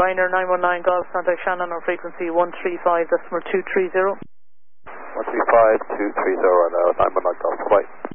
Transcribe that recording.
Ryanair 919 Golf, contact Shannon on frequency 135, decimal 230. 135, 230 on 919 Golf, flight.